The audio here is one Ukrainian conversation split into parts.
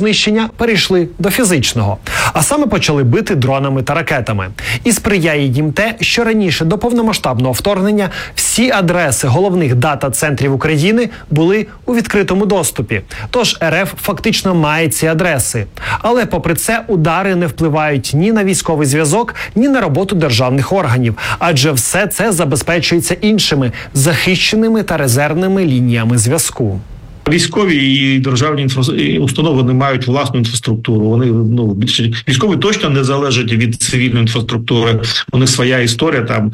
знищення перейшли до фізичного. А саме почали бити дронами та ракетами. І сприяє їм те, що раніше до повномасштабного вторгнення всі адреси головних дата-центрів України були у відкритому доступі. Тож РФ фактично має ці адреси. Але попри це удари не впливають ні на військовий зв'язок, ні на роботу державних органів. Адже все це забезпечується іншими захищеними та резервними лініями зв'язку. Військові і державні установи не мають власну інфраструктуру. Вони більше військові точно не залежать від цивільної інфраструктури. У них своя історія там.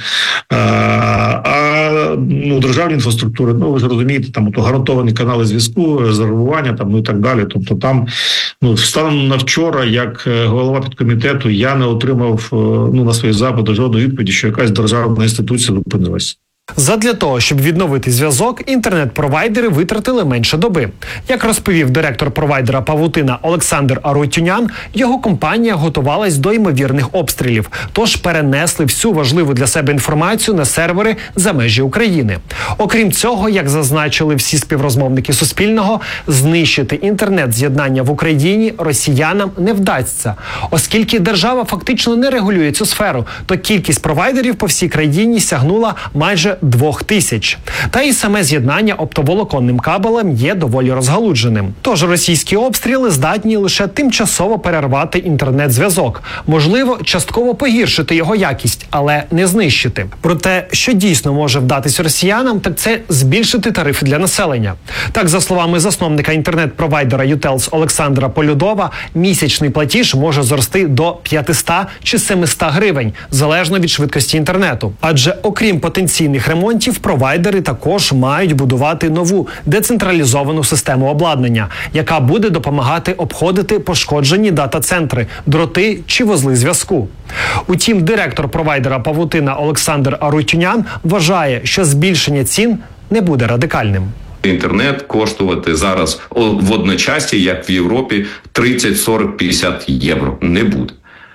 Державні інфраструктури, ви ж розумієте, там гарантовані канали зв'язку, резервування там і так далі. Тобто там станом на вчора, як голова підкомітету, я не отримав на свої запити жодної відповіді, що якась державна інституція зупинилась. Задля того, щоб відновити зв'язок, інтернет-провайдери витратили менше доби. Як розповів директор провайдера «Павутина» Олександр Арутюнян, його компанія готувалась до ймовірних обстрілів, тож перенесли всю важливу для себе інформацію на сервери за межі України. Окрім цього, як зазначили всі співрозмовники Суспільного, знищити інтернет-з'єднання в Україні росіянам не вдасться. Оскільки держава фактично не регулює цю сферу, то кількість провайдерів по всій країні сягнула майже 2000. Та і саме з'єднання оптоволоконним кабелем є доволі розгалудженим. Тож російські обстріли здатні лише тимчасово перервати інтернет-зв'язок. Можливо, частково погіршити його якість, але не знищити. Проте, що дійсно може вдатись росіянам, так це збільшити тарифи для населення. Так, за словами засновника інтернет-провайдера Ютелс Олександра Полюдова, місячний платіж може зрости до 500 чи 700 гривень, залежно від швидкості інтернету. Адже окрім потенційних ремонтів, провайдери також мають будувати нову децентралізовану систему обладнання, яка буде допомагати обходити пошкоджені дата-центри, дроти чи вузли зв'язку. Утім, директор провайдера «Павутина» Олександр Арутюнян вважає, що збільшення цін не буде радикальним. Інтернет коштувати зараз в одночасі, як в Європі, 30, 40, 50 євро. Не буде.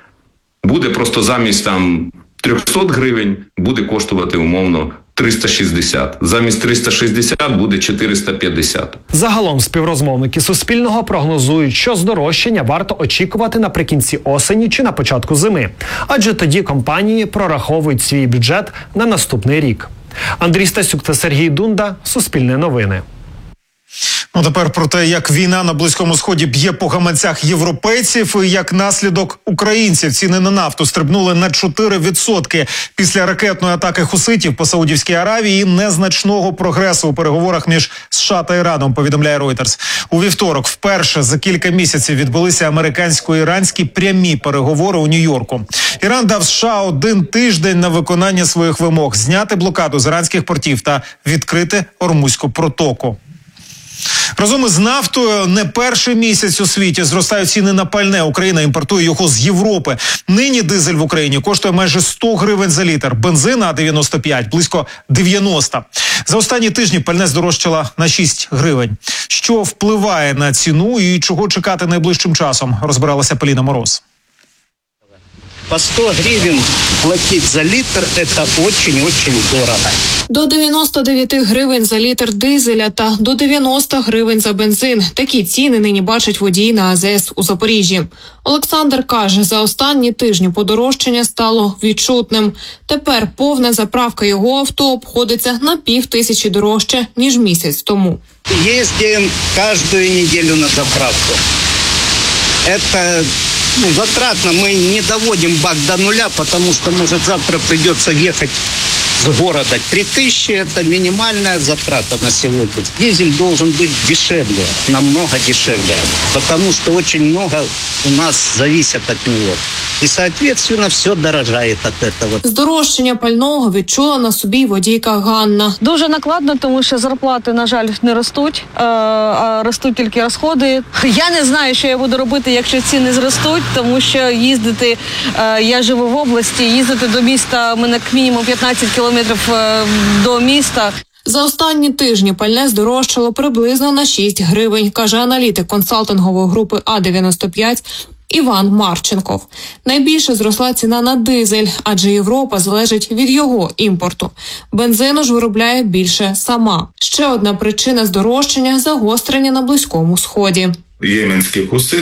Буде просто замість 300 гривень буде коштувати умовно 360. Замість 360 буде 450. Загалом співрозмовники Суспільного прогнозують, що здорожчання варто очікувати наприкінці осені чи на початку зими. Адже тоді компанії прораховують свій бюджет на наступний рік. Андрій Стасюк та Сергій Дунда. Суспільне новини. Тепер про те, як війна на Близькому Сході б'є по гаманцях європейців і як наслідок українців ціни на нафту стрибнули на 4% після ракетної атаки хуситів по Саудівській Аравії і незначного прогресу у переговорах між США та Іраном, повідомляє Reuters. У вівторок вперше за кілька місяців відбулися американсько-іранські прямі переговори у Нью-Йорку. Іран дав США 1 тиждень на виконання своїх вимог – зняти блокаду з іранських портів та відкрити Ормузьку протоку. Разом із нафтою не перший місяць у світі зростають ціни на пальне. Україна імпортує його з Європи. Нині дизель в Україні коштує майже 100 гривень за літр. Бензин А95 – близько 90. За останні тижні пальне здорожчало на 6 гривень. Що впливає на ціну і чого чекати найближчим часом, розбиралася Поліна Мороз. По 100 гривен платить за литр – это очень-очень дорого. До 99 гривень за літр дизеля та до 90 гривень за бензин. Такі ціни нині бачать водії на АЗС у Запоріжжі. Олександр каже, за останні тижні подорожчання стало відчутним. Тепер повна заправка його авто обходиться на 5000 дорожче, ніж місяць тому. Їздимо кожну неділю на заправку. Это затратно. Мы не доводим бак до нуля, потому что, может, завтра придется ехать с города. 3000 – это минимальная затрата на сегодня. Дизель должен быть дешевле, намного дешевле, потому что очень много у нас зависит от него. І, соответственно, все дорожає від цього. Здорожчання пального відчула на собі водійка Ганна. Дуже накладно, тому що зарплати, на жаль, не ростуть, а ростуть тільки розходи. Я не знаю, що я буду робити, якщо ціни зростуть, тому що їздити, я живу в області, їздити до міста, у мене мінімум 15 кілометрів до міста. За останні тижні пальне здорожчало приблизно на 6 гривень, каже аналітик консалтингової групи А95 Іван Марченков. Найбільше зросла ціна на дизель, адже Європа залежить від його імпорту. Бензину ж виробляє більше сама. Ще одна причина здорожчання – загострення на Близькому Сході. Єменські хусити